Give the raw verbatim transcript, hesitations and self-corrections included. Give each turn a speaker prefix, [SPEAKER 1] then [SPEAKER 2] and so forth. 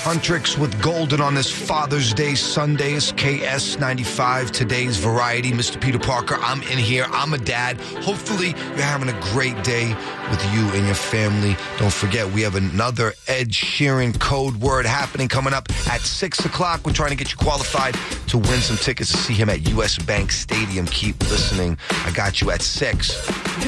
[SPEAKER 1] Huntrix with Golden on this Father's Day Sunday. It's K S ninety-five, today's variety. Mister Peter Parker, I'm in here. I'm a dad. Hopefully, you're having a great day with you and your family. Don't forget, we have another Ed Sheeran code word happening coming up at six o'clock. We're trying to get you qualified to win some tickets to see him at U S Bank Stadium. Keep listening. I got you at six.